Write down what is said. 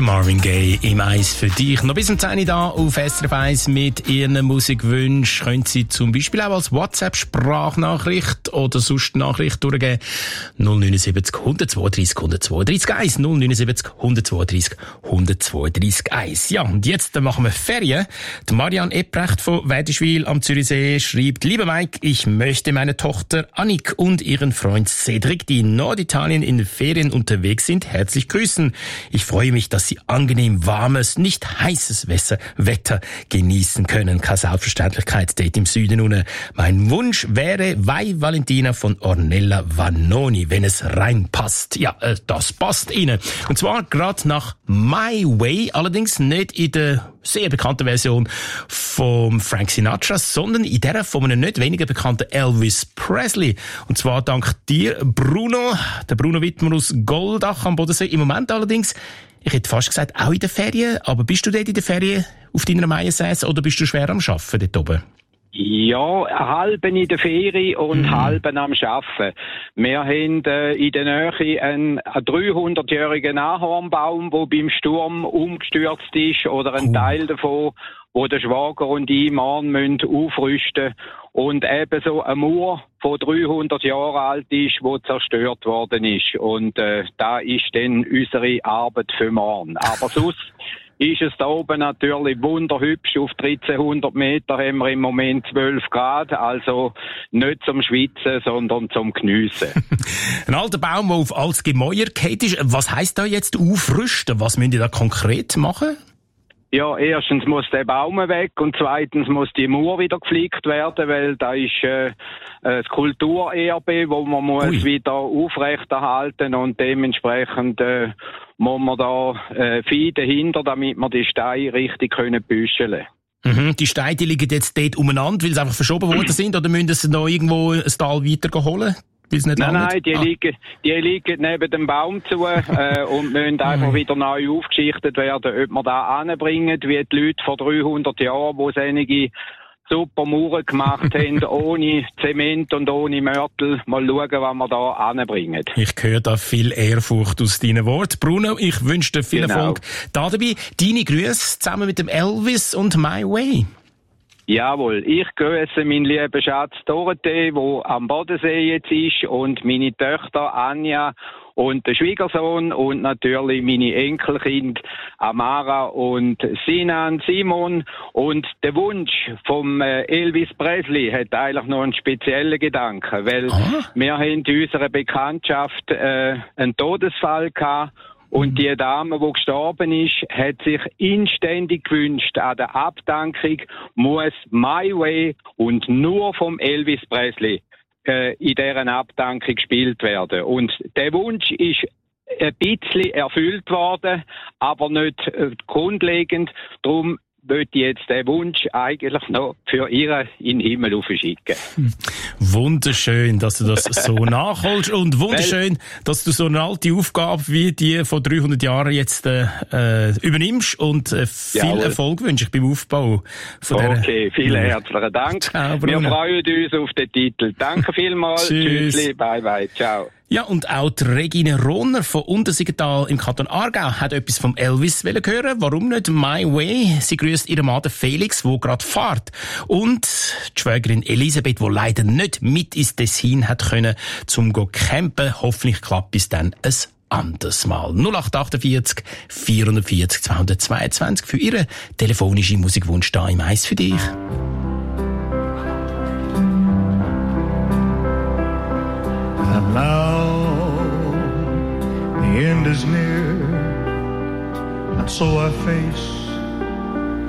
Marvin Gaye im Eis für dich. Noch bis zum 10 Uhr da auf SRF 1 mit Ihren Musikwünschen. Können Sie zum Beispiel auch als WhatsApp-Sprachnachricht oder sonst Nachricht durchgeben. 079 132 132 1. 079 132 132 1. Ja, und jetzt machen wir Ferien. Die Marianne Ebrecht von Wädischwil am Zürichsee schreibt: Lieber Mike, ich möchte meine Tochter Annik und ihren Freund Cedric, die in Norditalien in den Ferien unterwegs sind, herzlich grüßen. Ich freue mich, dass Sie angenehm warmes, nicht heißes Wetter genießen können. Keine Selbstverständlichkeit, dort im Süden unten. Mein Wunsch wäre Vai Valentina von Ornella Vanoni, wenn es reinpasst. Ja, das passt Ihnen. Und zwar gerade nach My Way, allerdings nicht in der sehr bekannten Version von Frank Sinatra, sondern in der von einem nicht weniger bekannten Elvis Presley. Und zwar dank dir, Bruno, der Bruno Wittmer aus Goldach am Bodensee. Im Moment allerdings, ich hätte fast gesagt, auch in den Ferien. Aber bist du dort in den Ferien auf deiner Majestät oder bist du schwer am Arbeiten dort oben? Ja, halben in der Ferie und halben am Arbeiten. Wir haben in der Nähe einen 300-jährigen Ahornbaum, der beim Sturm umgestürzt ist, oder ein Teil davon, wo der Schwager und ich morgen aufrüsten müssen. Und ebenso eine Mauer von 300 Jahren alt ist, die zerstört worden ist. Und da ist dann unsere Arbeit für morgen. Aber sonst ist es da oben natürlich wunderhübsch. Auf 1300 Meter haben wir im Moment 12 Grad. Also nicht zum Schwitzen, sondern zum Geniessen. Ein alter Baum, der auf altes Gemäuer gefallen ist. Was heisst da jetzt aufrüsten? Was müsst ihr da konkret machen? Ja, erstens muss der Baum weg und zweitens muss die Mauer wieder gepflegt werden, weil da ist das Kulturerbe, wo man muss wieder aufrechterhalten und dementsprechend muss man da viel dahinter, damit wir die Steine richtig können büscheln. Die Steine die liegen jetzt dort umeinander, weil sie einfach verschoben worden sind, oder müssen sie noch irgendwo ein Tal weiter holen? Nein, die liegen neben dem Baum zu und müssen einfach wieder neu aufgeschichtet werden, ob wir da anbringen, wie die Leute vor 300 Jahren, wo sie einige super Mauern gemacht haben, ohne Zement und ohne Mörtel. Mal schauen, was wir da anbringen. Ich höre da viel Ehrfurcht aus deinen Worten. Bruno, ich wünsche dir viel Erfolg da dabei. Deine Grüße zusammen mit dem Elvis und My Way. Jawohl, ich grüße meinen lieben Schatz Dorothee, der am Bodensee jetzt ist, und meine Töchter Anja und der Schwiegersohn und natürlich meine Enkelkind Amara und Sinan Simon. Und der Wunsch vom Elvis Presley hat eigentlich noch einen speziellen Gedanken, weil wir haben in unserer Bekanntschaft einen Todesfall gehabt. Und die Dame, die gestorben ist, hat sich inständig gewünscht, an der Abdankung muss My Way und nur vom Elvis Presley in deren Abdankung gespielt werden. Und der Wunsch ist ein bisschen erfüllt worden, aber nicht grundlegend. Darum würde ich jetzt den Wunsch eigentlich noch für ihr in den Himmel aufschicken. Wunderschön, dass du das so nachholst und wunderschön, dass du so eine alte Aufgabe wie die von 300 Jahren jetzt übernimmst und viel Erfolg wünsche ich beim Aufbau von Okay, vielen herzlichen Dank. Ciao, wir freuen uns auf den Titel. Danke vielmals. Tschüssli, bye bye, ciao. Ja, und auch die Regine Rohner von Untersiggenthal im Kanton Aargau hat etwas vom Elvis hören. Warum nicht My Way? Sie grüßt ihren Mann Felix, der gerade fährt. Und die Schwägerin Elisabeth, die leider nicht mit ins Tessin hat können, zum go campen. Hoffentlich klappt es dann ein anderes Mal. 0848 440 222 für Ihren telefonischen Musikwunsch da im Eis für dich. And now the end is near, and so I face